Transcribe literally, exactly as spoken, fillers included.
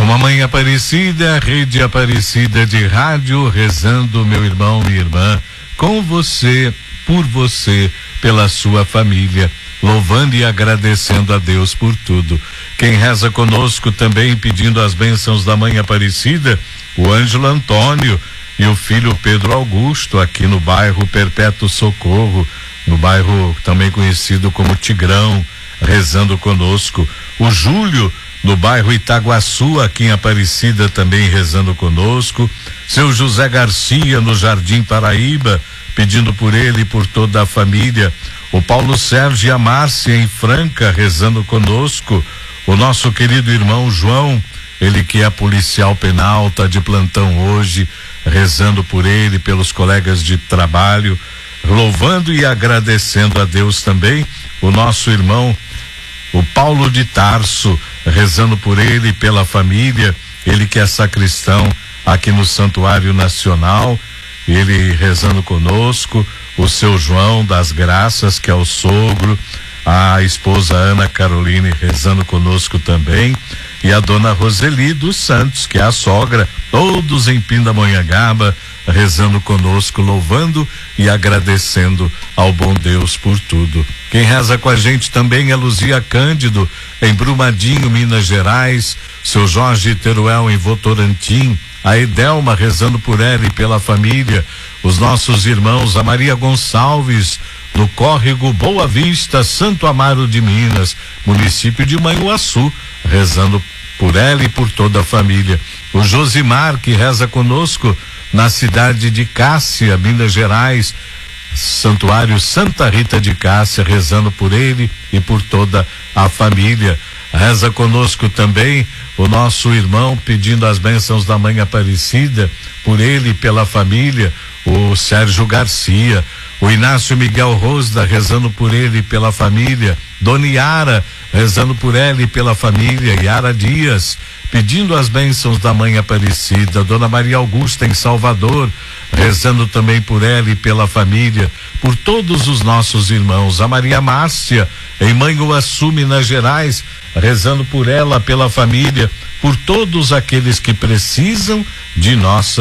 Mamãe Aparecida, Rede Aparecida de Rádio, rezando, meu irmão, minha irmã, com você, por você, pela sua família, louvando e agradecendo a Deus por tudo. Quem reza conosco também pedindo as bênçãos da Mãe Aparecida, o Ângelo Antônio e o filho Pedro Augusto, aqui no bairro Perpétuo Socorro, no bairro também conhecido como Tigrão, rezando conosco. O Júlio, no bairro Itaguaçu, aqui em Aparecida, também rezando conosco. Seu José Garcia, no Jardim Paraíba, pedindo por ele e por toda a família. O Paulo Sérgio e a Márcia, em Franca, rezando conosco. O nosso querido irmão João, ele que é policial penal, tá de plantão hoje, rezando por ele, pelos colegas de trabalho, louvando e agradecendo a Deus também. O nosso irmão, o Paulo de Tarso, rezando por ele e pela família, ele que é sacristão aqui no Santuário Nacional, ele rezando conosco. O seu João das Graças, que é o sogro, a esposa Ana Caroline rezando conosco também, e a dona Roseli dos Santos, que é a sogra, todos em Pindamonhangaba, rezando conosco, louvando e agradecendo ao bom Deus por tudo. Quem reza com a gente também é Luzia Cândido, em Brumadinho, Minas Gerais, seu Jorge Teruel em Votorantim, a Edelma rezando por ela e pela família, os nossos irmãos, a Maria Gonçalves, no córrego Boa Vista, Santo Amaro de Minas, município de Manhuaçu, rezando por ela e por toda a família. O Josimar, que reza conosco na cidade de Cássia, Minas Gerais, Santuário Santa Rita de Cássia, rezando por ele e por toda a família. Reza conosco também o nosso irmão, pedindo as bênçãos da Mãe Aparecida, por ele e pela família, o Sérgio Garcia. O Inácio Miguel Rosda, rezando por ele e pela família. Dona Yara, rezando por ela e pela família. Yara Dias, pedindo as bênçãos da Mãe Aparecida. Dona Maria Augusta, em Salvador, rezando também por ela e pela família, por todos os nossos irmãos. A Maria Márcia, em Manhuaçu, Minas Gerais, rezando por ela, pela família, por todos aqueles que precisam de nossa